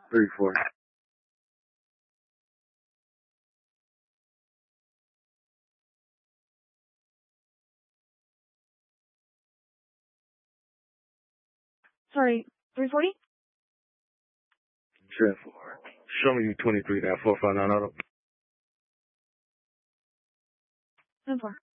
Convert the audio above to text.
34. Sorry, 340? Trent 4. Show me you 23, that 459 auto. 10-4.